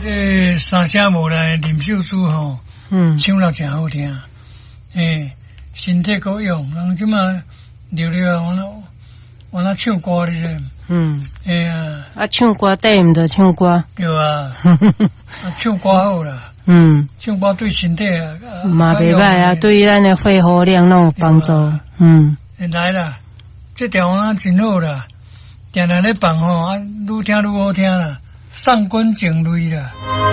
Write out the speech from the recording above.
这个三声无赖林秀珠吼，唱了真好听，身体够用，人即马溜溜我那唱歌哩噻， 唱歌对毋着唱歌， 对啊，唱歌好啦，唱歌对身体嘛袂歹啊，对咱的肺活量拢有帮助， 来啦，这条啊真好啦，定定咧放吼，愈听愈好听啦，上官景蕊啦。